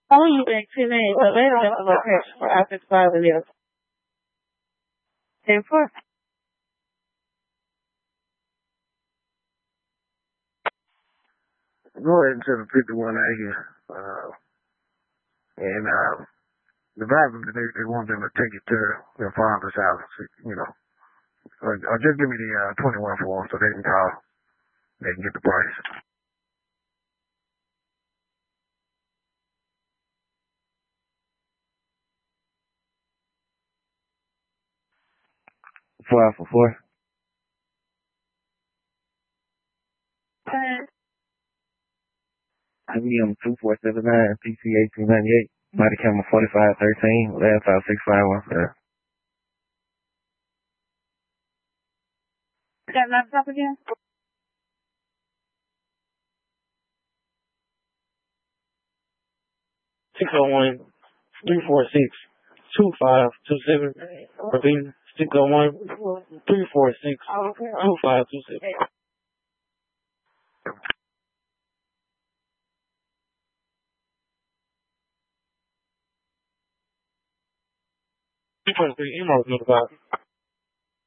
How you been today? Well, they don't have a location for after 5 years. 10 4. Go ahead and send a 51 out here. And the driver, they want them to take it to their father's house, you know. Or just give me the 21 form so they can call. They can get the price. Four for four. IBM 2479, PC 1898, body camera 4513, last out 6517. That laptop again? 601 346 2527. Repeating 601 346 2527. Email notified.